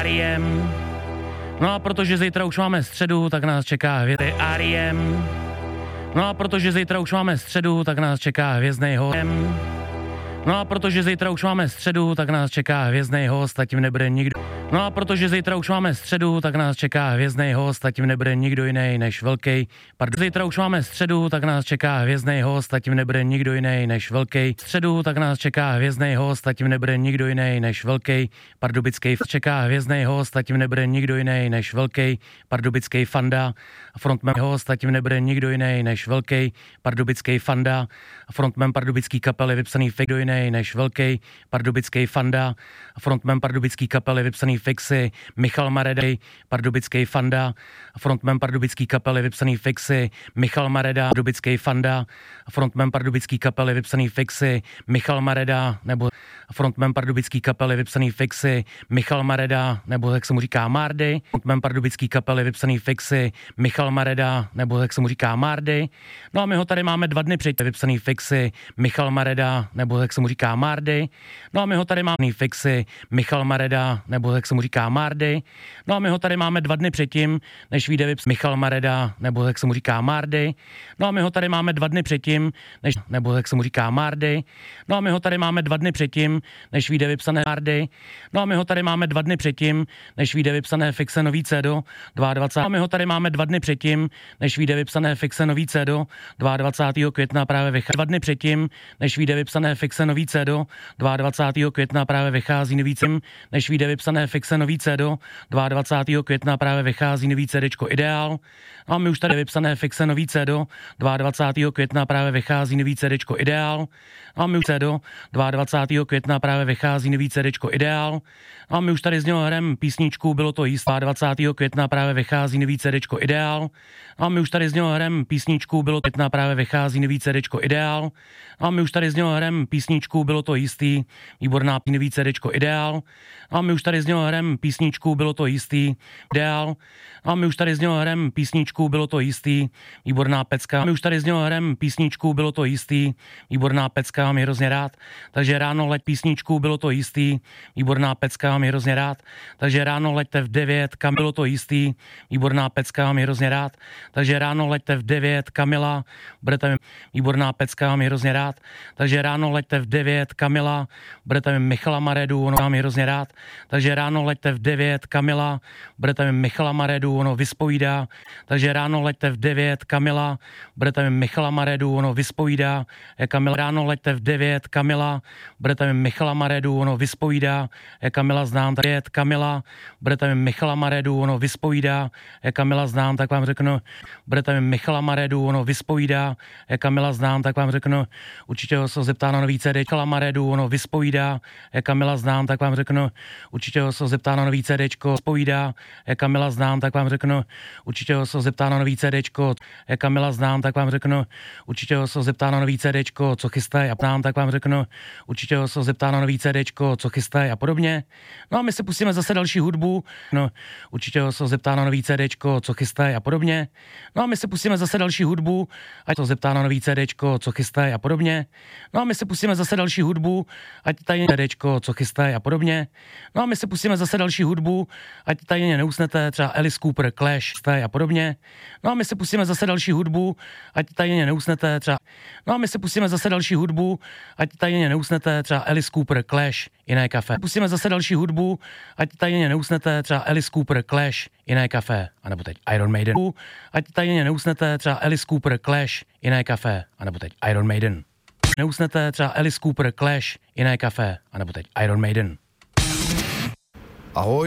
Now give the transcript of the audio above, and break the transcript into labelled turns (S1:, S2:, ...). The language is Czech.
S1: Ariem. No a protože zítra už máme středu, tak nás čeká hvězdný Ariem. No a protože zítra už máme středu, tak nás čeká hvězdný host. No a protože zítra už máme středu, tak nás čeká hvězdný host a tím nebude nikdo. No a protože zítra už máme středu, tak nás čeká hvězdný host a tím nebude nikdo jiný než velký. Zítra už máme středu, tak nás čeká hvězdný host a tím nebude nikdo jiný než velký. Středu, tak nás čeká hvězdný host a tím nebude nikdo jiný než velký pardubický. Čeká hvězdný host a tím nebude nikdo jiný než velký pardubický Fanda. Frontman host a tím nebude nikdo jiný než velký pardubický Fanda. Frontman pardubický kapely vypsaný fake jiný než velký pardubický Fanda. Frontman pardubický kapely vypsaný fixy Michal Maredej, pardubický Fanda. Frontman pardubický kapely vypsaný fixy Michal Mareda, pardubický Fanda. Frontman pardubický kapely vypsaný fixy Michal Mareda, nebo frontman pardubický kapely vypsaný fixy Michal Mareda, nebo jak se mu říká Mardy. Frontman pardubický kapely vypsaný fixy Michal Mareda, nebo jak se mu říká Mardy. No a my ho tady máme 2 dny předtím vypsaný fixy Michal Mareda, nebo jak se mu říká Mardy. No a my ho tady máme fixy Michal Mareda, nebo jak se mu říká Mardy. No a my ho tady máme 2 dny předtím, než vyjde vypsaný Michal Mareda, nebo jak se mu říká Mardy. No a my ho tady máme 2 dny předtím, než, nebo jak se mu říká Mardy. No a my ho tady máme 2 dny předtím, než vyjde vypsané Mardy. No a my ho tady máme 2 dny předtím, než vyjde vypsané fixe nový CDO 22. A my ho tady máme 2 dny předtím, než vyjde vypsané fixe nový CDO 22. května právě vychází. 2 dny předtím, než vyjde vypsané fixe nový CDO 22. května právě vychází nový CDO, než vyjde vypsané fixe nový CDO 22. května právě vychází nový CDčko Ideál. No a my už tady vypsané fixe nový CDO 22. května právě vychází nový CDčko Ideál. No a my už CDO 22. května právě vychází nový CDčko Ideál. No a my už tady z něho hrem písničku Bylo to jistě. 22. května právě vychází nový CDčko Ideál. No a my už tady z něho hrem písničku Bylo to května právě vychází nový CDčko Ideál. No a my už tady z něho hrem písničku Bylo to jistý, výborná nový CDčko Ideál. No a my už tady z něho hrem písničku Bylo to jistý, Ideál. No a my už tady z něho hrem písničku Bylo to jistý, výborná pecka. My už tady z něho hrem písničku Bylo to jistý, výborná pecka, mám je hrozně rád. Takže ráno leď písničku Bylo to jistý, výborná pecka, mám je hrozně rád. Takže ráno leďte v 9, kam bylo to jistý, výborná pecka, mám je hrozně rád. Takže ráno leďte v 9, Kamila, budete výborná pecka, mám je hrozně rád. Takže ráno leďte v 9, Kamila, budete Michala Maredu, ono mám je hrozně rád. Takže ráno leďte v 9, Kamila, budete Michala Maredu, ono vyspovídá. Takže ráno leďte v 9, Kamila, budete Michala Maredu, ono vyspovídá. Kamila, ráno leďte v 9, Kamila, budete Michala Maredu, ono vyspovídá. Kamila znám, tak je Kamila, budete Michala Maredu, ono vyspovídá. Kamila znám, tak vám řeknu, budete Michala Maredu, ono vyspovídá. Kamila znám, tak vám řeknu, určitě ho se zeptá na nový CD. Michala Maredu, ono vyspovídá. Kamila znám, tak vám řeknu, určitě ho se zeptá na nový CDčko, vyspovídá. Kamila znám, tak vám řeknu, určitě ho se zeptá na nový CDčko. Kamila znám, tak vám řeknu, určitě ho se zeptá na nový CDčko, co chystají a znám, tak vám řeknu, určitě ho se zeptá na nový CDčko, co chystají a podobně. No a my si pustíme zase další hudbu, no určitě ho se zeptá na nový CDčko, co chystají a podobně. No a my si pustíme zase další hudbu, ať to zeptá na nový CDčko, co chystají a podobně. No a my si pustíme zase další hudbu, ať tady CDčko, co chystají a podobně. No a my si pustíme zase další hudbu, ať tady neusnete, třeba Alice Cooper, Clash a podobně. No a my si pustíme zase další hudbu, ať tady neusnete, třeba. No a my si pustíme zase další hudbu, ať tady neusnete, třeba Alice Cooper, Clash, Jiné kafe. Pustíme zase další hudbu, ať tady neusnete, třeba Alice Cooper, Clash, Jiné kafe, anebo teď Iron Maiden. Ať tady neusnete, třeba Alice Cooper, Clash, Jiné kafe, anebo teď Iron Maiden. Neusnete, třeba Alice Cooper, Clash, Jiné kafe, anebo teď Iron Maiden.
S2: Ahoj.